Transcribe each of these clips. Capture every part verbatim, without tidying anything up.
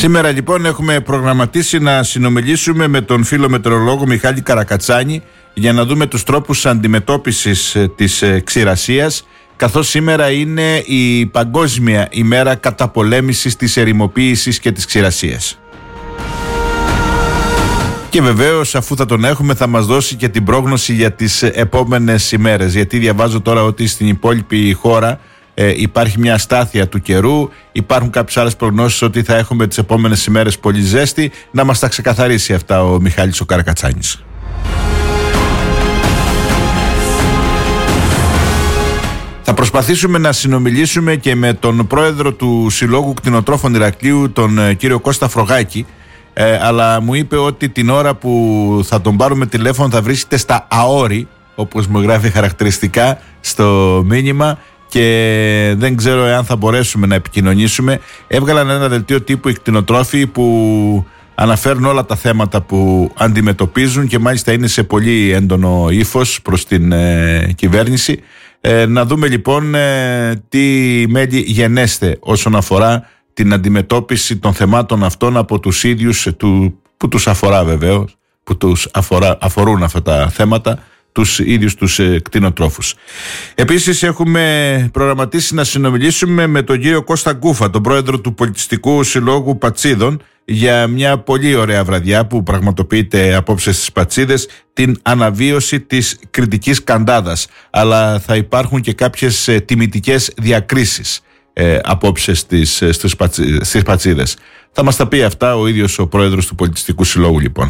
Σήμερα λοιπόν έχουμε προγραμματίσει να συνομιλήσουμε με τον φίλο μετεωρολόγο Μιχάλη Καρακατσάνη για να δούμε τους τρόπους αντιμετώπισης της ξηρασίας, καθώς σήμερα είναι η Παγκόσμια ημέρα καταπολέμησης της ερημοποίησης και της ξηρασίας. Και βεβαίως, αφού θα τον έχουμε, θα μας δώσει και την πρόγνωση για τις επόμενες ημέρες, γιατί διαβάζω τώρα ότι στην υπόλοιπη χώρα ε, υπάρχει μια αστάθεια του καιρού, υπάρχουν κάποιες άλλες προγνώσεις ότι θα έχουμε τις επόμενες ημέρες πολύ ζέστη. Να μας τα ξεκαθαρίσει αυτά ο Μιχάλης ο Καρακατσάνης. Θα προσπαθήσουμε να συνομιλήσουμε και με τον πρόεδρο του Συλλόγου Κτηνοτρόφων Ηρακλείου, τον κύριο Κώστα Φρογάκη, ε, αλλά μου είπε ότι την ώρα που θα τον πάρουμε τηλέφωνο θα βρίσκεται στα αόρι, όπως μου γράφει χαρακτηριστικά στο μήνυμα, και δεν ξέρω εάν θα μπορέσουμε να επικοινωνήσουμε. Έβγαλαν ένα δελτίο τύπου οι κτηνοτρόφοι που αναφέρουν όλα τα θέματα που αντιμετωπίζουν και μάλιστα είναι σε πολύ έντονο ύφος προς την ε, κυβέρνηση. Ε, να δούμε λοιπόν ε, τι μέλη γενέστε όσον αφορά την αντιμετώπιση των θεμάτων αυτών από τους ίδιους του, που τους αφορά βεβαίως, που τους αφορά, αφορούν αυτά τα θέματα, τους ίδιους τους ε, κτηνοτρόφους. Επίσης έχουμε προγραμματίσει να συνομιλήσουμε με τον κύριο Κώστα Γκούφα, τον πρόεδρο του Πολιτιστικού Συλλόγου Πατσίδων, για μια πολύ ωραία βραδιά που πραγματοποιείται απόψε στις Πατσίδες, την αναβίωση της κριτικής καντάδας. Αλλά θα υπάρχουν και κάποιες ε, τιμητικές διακρίσεις ε, απόψε στις, ε, στις, πατσί, στις Πατσίδες. Θα μας τα πει αυτά ο ίδιος ο πρόεδρος του Πολιτιστικού Συλλόγου λοιπόν.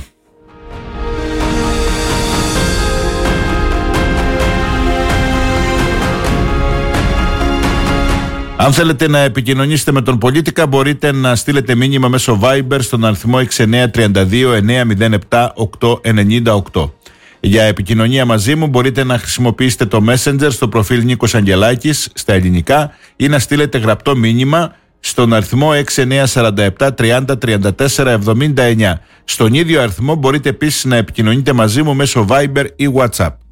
Αν θέλετε να επικοινωνήσετε με τον Πολίτικα, μπορείτε να στείλετε μήνυμα μέσω Viber στον αριθμό έξι εννιά τρία δύο εννιά μηδέν επτά οκτώ εννιά οκτώ. Για επικοινωνία μαζί μου μπορείτε να χρησιμοποιήσετε το Messenger στο προφίλ Νίκος Αγγελάκης στα ελληνικά ή να στείλετε γραπτό μήνυμα στον αριθμό έξι εννιά τέσσερα επτά τριάντα τριάντα τέσσερα εβδομήντα εννιά. Στον ίδιο αριθμό μπορείτε επίσης να επικοινωνείτε μαζί μου μέσω Viber ή WhatsApp.